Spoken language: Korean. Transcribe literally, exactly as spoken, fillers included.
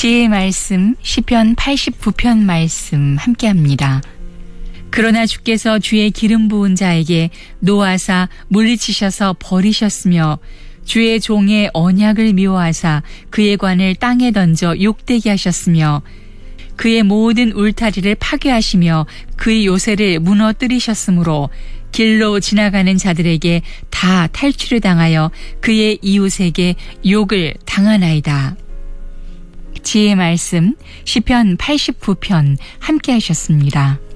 지혜의 말씀 시편 팔십구 편 말씀 함께합니다. 그러나 주께서 주의 기름 부은 자에게 노하사 물리치셔서 버리셨으며 주의 종의 언약을 미워하사 그의 관을 땅에 던져 욕되게 하셨으며 그의 모든 울타리를 파괴하시며 그의 요새를 무너뜨리셨으므로 길로 지나가는 자들에게 다 탈취를 당하여 그의 이웃에게 욕을 당하나이다. 지혜의 말씀 시편 팔십구 편 함께 하셨습니다.